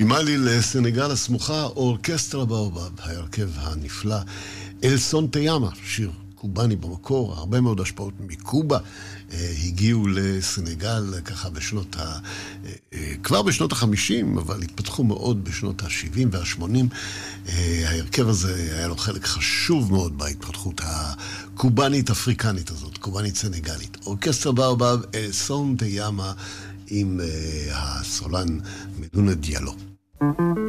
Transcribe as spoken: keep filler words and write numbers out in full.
ממאלי לסנגל הסמוכה, אורקסטרה באובב, ההרכב הנפלא, אל סון תיאמה, שיר קובני במקור, הרבה מאוד השפעות מקובה, הגיעו לסנגל ככה בשנות ה... כבר בשנות החמישים, אבל התפתחו מאוד בשנות ה-שבעים וה-שמונים. ההרכב הזה היה לו חלק חשוב מאוד בהתפתחות הקובנית-אפריקנית הזאת, קובנית-סנגלית. אורקסטרה באובב, אל סון תיאמה, עם הסולן מדונה דיאלו.